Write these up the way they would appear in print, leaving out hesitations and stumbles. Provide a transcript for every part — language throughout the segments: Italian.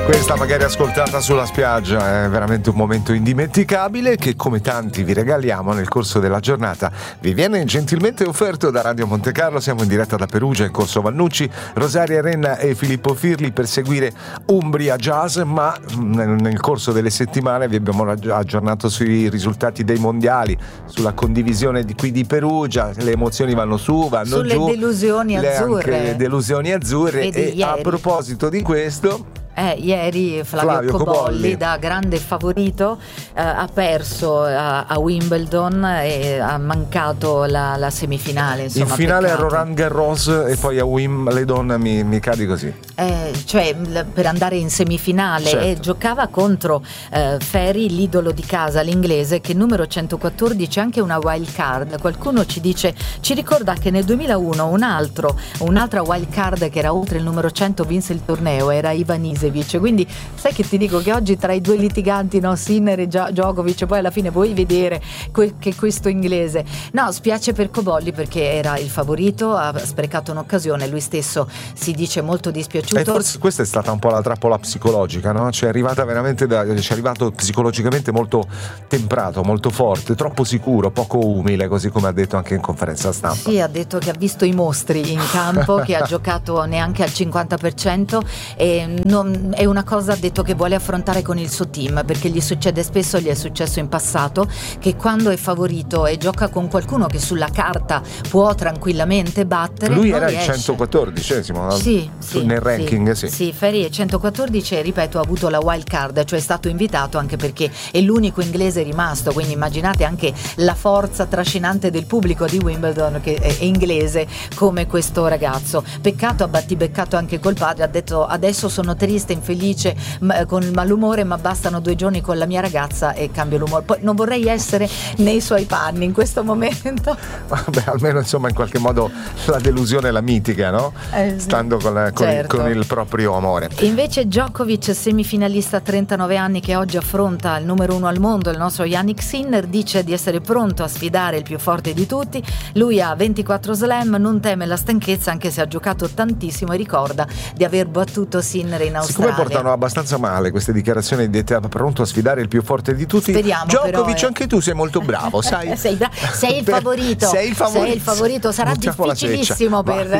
Questa magari ascoltata sulla spiaggia è veramente un momento indimenticabile che, come tanti vi regaliamo nel corso della giornata, vi viene gentilmente offerto da Radio Monte Carlo. Siamo in diretta da Perugia, in corso Vannucci, Rosaria Renna e Filippo Firli per seguire Umbria Jazz, ma nel corso delle settimane vi abbiamo aggiornato sui risultati dei mondiali, sulla condivisione di qui di Perugia. Le emozioni vanno su, vanno sulle giù, delusioni azzurre, anche delusioni azzurre. E a proposito di questo, ieri Flavio Cobolli, da grande favorito, ha perso a Wimbledon e ha mancato la semifinale. Insomma, in finale peccato. a Roland Garros e poi a Wimbledon mi cadi così. Cioè per andare in semifinale, certo. E giocava contro Ferry, l'idolo di casa, l'inglese, che numero 114, anche una wild card. Qualcuno ci dice, ci ricorda che nel 2001 un'altra wild card che era oltre il numero 100 vinse il torneo, era Ivan Isevic. Quindi sai che ti dico che oggi tra i due litiganti, no, Sinner e Djokovic, poi alla fine vuoi vedere che questo inglese, no, spiace per Cobolli perché era il favorito, ha sprecato un'occasione, lui stesso si dice molto dispiaciuto. E forse questa è stata un po' la trappola psicologica, no? Ci è arrivato psicologicamente molto temprato, molto forte, troppo sicuro, poco umile, così come ha detto anche in conferenza stampa. Sì, ha detto che ha visto i mostri in campo, che ha giocato neanche al 50%, e è una cosa, ha detto, che vuole affrontare con il suo team, perché gli succede spesso, gli è successo in passato, che quando è favorito e gioca con qualcuno che sulla carta può tranquillamente battere, lui non era riesce. il 114esimo, no? Sì, nel ranking, sì. Sì, Ferry è 114 e, ripeto, ha avuto la wild card, cioè è stato invitato anche perché è l'unico inglese rimasto, quindi immaginate anche la forza trascinante del pubblico di Wimbledon che è inglese come questo ragazzo. Peccato, ha battibeccato anche col padre, ha detto adesso sono triste, infelice, con il malumore, ma bastano 2 giorni con la mia ragazza e cambio l'umore. Poi non vorrei essere nei suoi panni in questo momento. Vabbè, almeno insomma in qualche modo la delusione la mitiga, no? Sì. Stando con il proprio amore. Invece Djokovic, semifinalista a 39 anni, che oggi affronta il numero 1 al mondo, il nostro Jannik Sinner, dice di essere pronto a sfidare il più forte di tutti. Lui ha 24 slam, non teme la stanchezza, anche se ha giocato tantissimo, e ricorda di aver battuto Sinner in Australia. Siccome portano abbastanza male queste dichiarazioni dette pronto a sfidare il più forte di tutti, speriamo, Djokovic, però, anche tu sei molto bravo, sai? sei il favorito. Sei il favorito. Sarà difficilissimo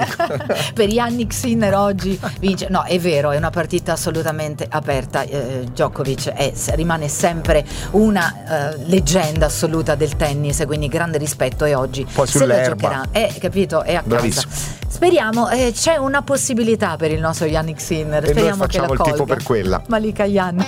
per Jannik Sinner oggi vincere. No, è vero, è una partita assolutamente aperta. Djokovic rimane sempre una leggenda assoluta del tennis, quindi grande rispetto, e oggi poi se la sull'erba, giocherà, capito, è a bravissimo. casa. Speriamo, c'è una possibilità per il nostro Jannik Sinner, e speriamo noi che la facciamo il colga. tifo per quella. Malika Jan.